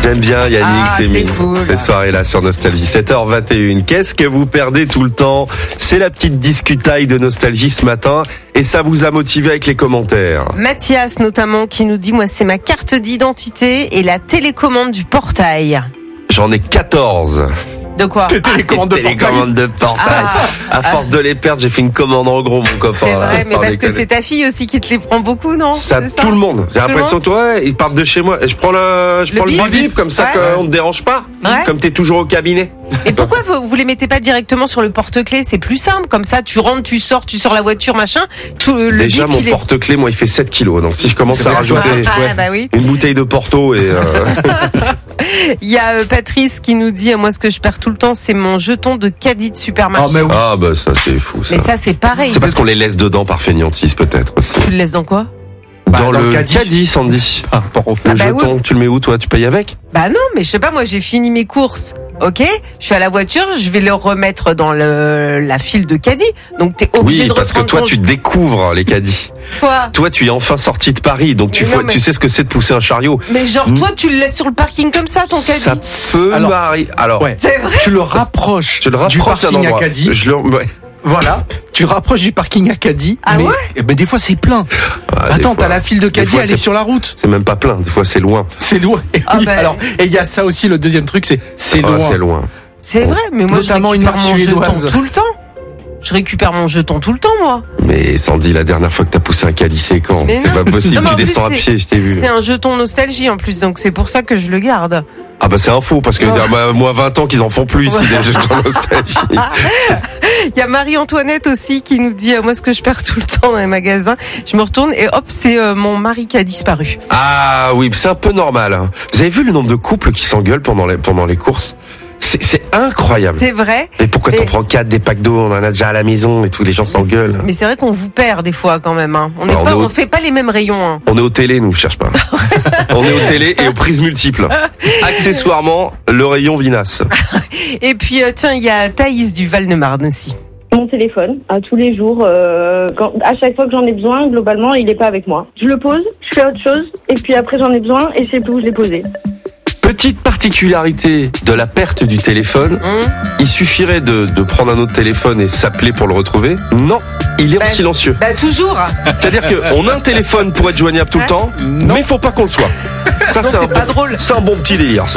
J'aime bien Yannick, c'est cool. Ces soirées-là sur Nostalgie. 7h21. Qu'est-ce que vous perdez tout le temps? C'est la petite discutaille de Nostalgie ce matin. Et ça vous a motivé avec les commentaires. Mathias notamment qui nous dit, moi c'est ma carte d'identité et la télécommande du portail. J'en ai 14. De quoi? Des télécommandes de portail. À force de les perdre, j'ai fait une commande en gros, mon copain. C'est vrai, mais parce que c'est ta fille aussi qui te les prend beaucoup, non? Ça, tout le monde. J'ai l'impression, toi, ils partent de chez moi. Et je prends le bip comme ça qu'on ne dérange pas. Ouais. Comme t'es toujours au cabinet. Et pourquoi vous les mettez pas directement sur le porte-clés? C'est plus simple. Comme ça, tu rentres, tu sors la voiture, machin. Déjà, mon porte-clés, moi, il fait 7 kilos. Donc, si je commence à rajouter une bouteille de Porto et... Il y a Patrice qui nous dit, moi, ce que je perds tout le temps, c'est mon jeton de caddie de supermarché. Ah, bah, ça, c'est fou, ça. Mais ça, c'est pareil. C'est parce qu'on les laisse dedans par fainéantise, peut-être, aussi. Tu le laisses dans quoi? Dans le caddie, Sandy. Le jeton, tu le mets où, toi? Tu payes avec? Bah non, mais je sais pas, moi, j'ai fini mes courses. Ok, je suis à la voiture, je vais le remettre dans la file de caddie. Donc t'es obligé de reprendre. Oui, parce que toi, tu découvres les caddies. Quoi? Toi, tu es enfin sorti de Paris, donc tu sais ce que c'est de pousser un chariot. Mais genre, toi, tu le laisses sur le parking comme ça, ton caddie? Ça peut m'arriver. Alors, c'est vrai. Tu le rapproches du parking à caddie. Voilà, tu rapproches du parking à caddie, mais des fois c'est plein. Attends, t'as la file de caddie, elle est sur la route. C'est même pas plein, des fois c'est loin. C'est loin. Alors, et il y a ça aussi, le deuxième truc, c'est loin. C'est loin. C'est vrai, mais moi notamment je récupère mon jeton tout le temps. Je récupère mon jeton tout le temps, moi. Mais Sandy, la dernière fois que t'as poussé un caddie, c'est quand? C'est pas possible, tu descends à pied, je t'ai vu. C'est un jeton nostalgie en plus, donc c'est pour ça que je le garde. Ah bah c'est un faux, parce que moi 20 ans qu'ils en font plus ici, des jetons nostalgie. Il y a Marie-Antoinette aussi qui nous dit, moi ce que je perds tout le temps dans les magasins, je me retourne et hop, c'est mon mari qui a disparu. Ah oui, c'est un peu normal. Hein. Vous avez vu le nombre de couples qui s'engueulent pendant les courses? C'est incroyable. C'est vrai. Mais pourquoi t'en prends 4 des packs d'eau? On en a déjà à la maison et tous les gens s'engueulent. Mais c'est vrai qu'on vous perd des fois quand même. Hein. On fait pas les mêmes rayons. Hein. On est au télé, nous, cherche pas. On est au télé et aux prises multiples. Accessoirement, le rayon vinasse. Et puis tiens, il y a Thaïs du Val-de-Marne aussi. Mon téléphone, à tous les jours, à chaque fois que j'en ai besoin, globalement, il est pas avec moi. Je le pose, je fais autre chose, et puis après j'en ai besoin et je sais plus où je l'ai posé. Petite particularité de la perte du téléphone, il suffirait de prendre un autre téléphone et s'appeler pour le retrouver. Non, il est en silencieux. Toujours. C'est-à-dire qu'on a un téléphone pour être joignable tout le temps, mais il faut pas qu'on le soit. Ça, c'est pas drôle. C'est un bon petit délire.